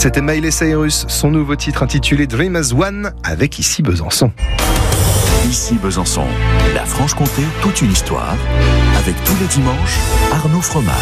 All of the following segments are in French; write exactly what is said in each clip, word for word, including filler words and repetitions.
C'était Miley Cyrus, son nouveau titre intitulé Dream as One, avec Ici Besançon. Ici Besançon, la Franche-Comté, toute une histoire, avec tous les dimanches, Arnaud Fromage.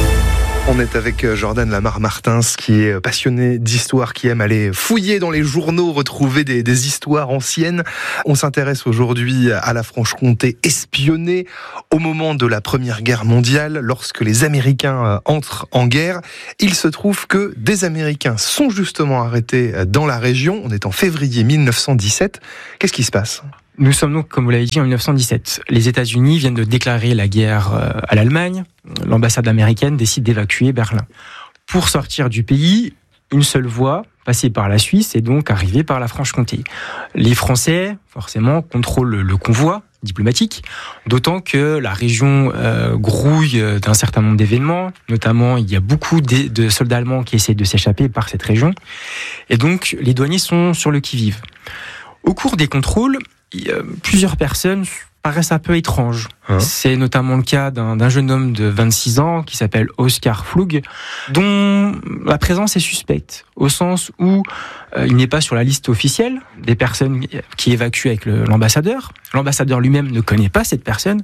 On est avec Jordan Lamar-Martins, qui est passionné d'histoire, qui aime aller fouiller dans les journaux, retrouver des, des histoires anciennes. On s'intéresse aujourd'hui à la Franche-Comté espionnée au moment de la Première Guerre mondiale, lorsque les Américains entrent en guerre. Il se trouve que des Américains sont justement arrêtés dans la région. On est en février mille neuf cent dix-sept. Qu'est-ce qui se passe ? Nous sommes donc, comme vous l'avez dit, en mille neuf cent dix-sept. Les États-Unis viennent de déclarer la guerre à l'Allemagne. L'ambassade américaine décide d'évacuer Berlin. Pour sortir du pays, une seule voie, passer par la Suisse et donc arriver par la Franche-Comté. Les Français, forcément, contrôlent le convoi diplomatique, d'autant que la région euh, grouille d'un certain nombre d'événements, notamment il y a beaucoup de, de soldats allemands qui essaient de s'échapper par cette région, et donc les douaniers sont sur le qui-vive. Au cours des contrôles, plusieurs personnes paraissent un peu étranges. Hein C'est notamment le cas d'un, d'un jeune homme de vingt-six ans qui s'appelle Oskar Flug, dont la présence est suspecte, au sens où euh, il n'est pas sur la liste officielle des personnes qui évacuent avec le, l'ambassadeur. L'ambassadeur lui-même ne connaît pas cette personne.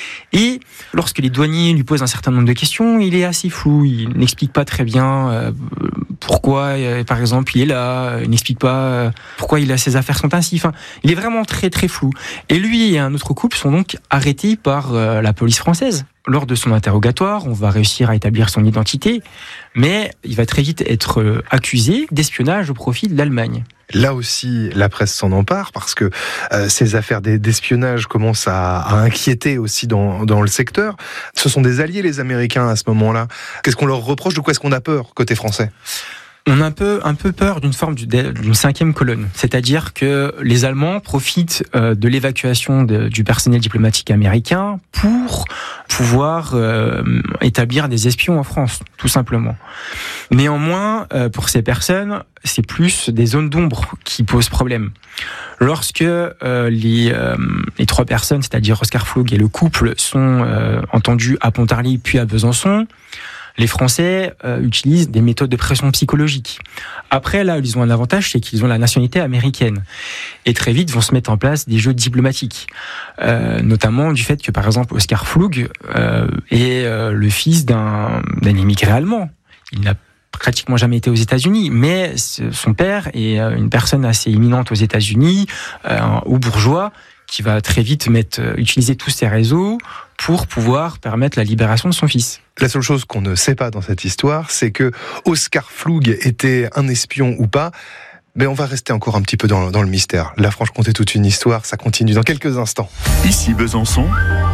Et lorsque les douaniers lui posent un certain nombre de questions, il est assez flou. Il n'explique pas très bien euh, pourquoi, euh, par exemple, il est là. Il n'explique pas euh, pourquoi il a ses affaires sont ainsi. Enfin, il est vraiment très très flou. Et lui et un autre couple sont donc arrêtés par euh, la police française. Lors de son interrogatoire, on va réussir à établir son identité, mais il va très vite être accusé d'espionnage au profit de l'Allemagne. Là aussi, la presse s'en empare parce que euh, ces affaires d'espionnage commencent à, à inquiéter aussi dans, dans le secteur. Ce sont des alliés, les Américains, à ce moment-là. Qu'est-ce qu'on leur reproche ? De quoi est-ce qu'on a peur, côté français ? On a un peu, un peu peur d'une forme d'une cinquième colonne. C'est-à-dire que les Allemands profitent de l'évacuation de, du personnel diplomatique américain pour pouvoir euh, établir des espions en France, tout simplement. Néanmoins, euh, pour ces personnes, c'est plus des zones d'ombre qui posent problème. Lorsque euh, les, euh, les trois personnes, c'est-à-dire Oskar Flug et le couple, sont euh, entendus à Pontarlier puis à Besançon, les Français euh, utilisent des méthodes de pression psychologique. Après, là, ils ont un avantage, c'est qu'ils ont la nationalité américaine. Et très vite, vont se mettre en place des jeux diplomatiques. Euh, notamment du fait que, par exemple, Oskar Flug euh, est euh, le fils d'un, d'un immigré allemand. Il n'a pratiquement jamais été aux États-Unis, mais son père est une personne assez éminente aux États-Unis, euh, haut bourgeois, qui va très vite mettre, utiliser tous ses réseaux pour pouvoir permettre la libération de son fils. La seule chose qu'on ne sait pas dans cette histoire, c'est que Oskar Flug était un espion ou pas. Mais on va rester encore un petit peu dans, dans le mystère. La Franche-Comté, toute une histoire, ça continue dans quelques instants. Ici Besançon,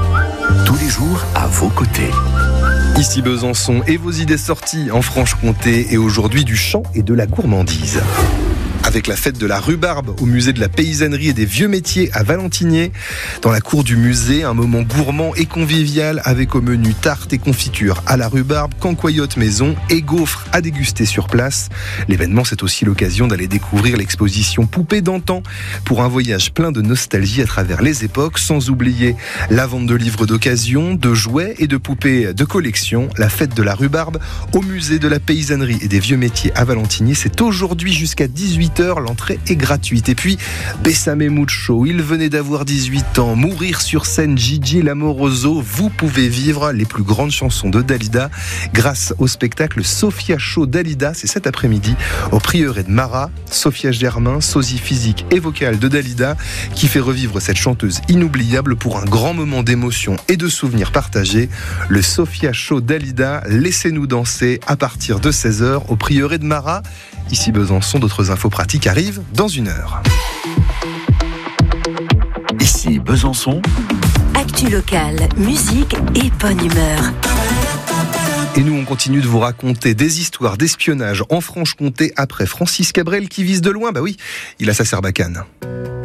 tous les jours à vos côtés. Ici Besançon et vos idées sorties en Franche-Comté et aujourd'hui du chant et de la gourmandise. Avec la fête de la rhubarbe au musée de la paysannerie et des vieux métiers à Valentinier. Dans la cour du musée, un moment gourmand et convivial avec au menu tarte et confiture à la rhubarbe, cancoyote maison et gaufres à déguster sur place. L'événement, c'est aussi l'occasion d'aller découvrir l'exposition Poupées d'antan pour un voyage plein de nostalgie à travers les époques, sans oublier la vente de livres d'occasion, de jouets et de poupées de collection. La fête de la rhubarbe au musée de la paysannerie et des vieux métiers à Valentinier, c'est aujourd'hui jusqu'à dix-huit heures, l'entrée est gratuite. Et puis, Bessame Mucho, il venait d'avoir dix-huit ans, mourir sur scène, Gigi Lamoroso, vous pouvez vivre les plus grandes chansons de Dalida grâce au spectacle Sophia Show Dalida, c'est cet après-midi au prieuré de Marat. Sophia Germain, sosie physique et vocale de Dalida, qui fait revivre cette chanteuse inoubliable pour un grand moment d'émotion et de souvenirs partagés. Le Sophia Show Dalida, laissez-nous danser à partir de seize heures au prieuré de Marat. Ici Besançon, d'autres infos pratiques arrivent dans une heure. Ici Besançon. Actu locale, musique et bonne humeur. Et nous, on continue de vous raconter des histoires d'espionnage en Franche-Comté après Francis Cabrel qui vise de loin. Bah oui, il a sa Sarbacane.